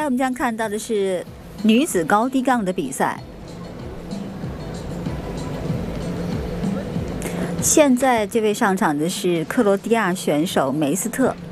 我们将看到的是女子高低杠的比赛。现在这位上场的是克罗地亚选手梅斯特。